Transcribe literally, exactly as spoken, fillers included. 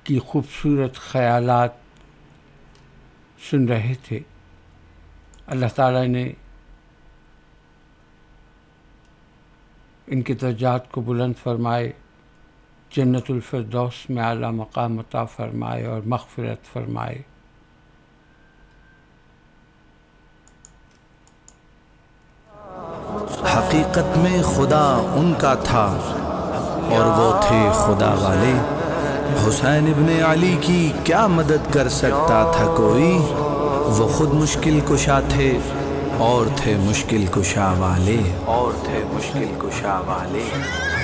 की खूबसूरत ख़यालात सुन रहे थे। अल्लाह ताला ने इनके दर्जात को बुलंद फरमाए, जन्नतुल फिरदौस में आला मकाम अता फरमाए और मग़फ़िरत फरमाए। हकीकत में खुदा उनका था और वो थे खुदा वाले। हुसैन इब्ने अली की क्या मदद कर सकता था कोई, वो खुद मुश्किल कुशा थे और थे मुश्किल कुशा वाले और थे मुश्किल कुशा वाले।